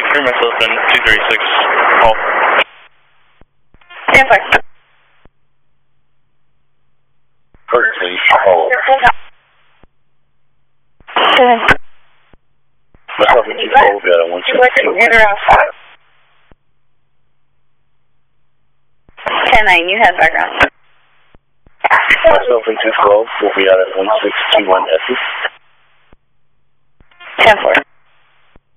Hear myself in 236, call. 10-4. Please hold. 7. Myself in 212, got a 162. 10-9, you have background. Myself in 212, will be out at 1621 Essex. 10-4.